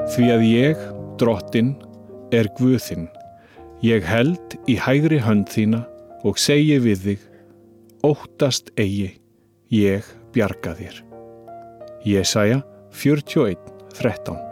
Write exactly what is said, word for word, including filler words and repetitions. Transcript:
Því að ég, Drottinn, er Guð þinn. Ég held í hægri hönd þína og segi við þig, óttast eigi, ég bjarga þér. Jesaja fjörutíu og eitt, þrettán.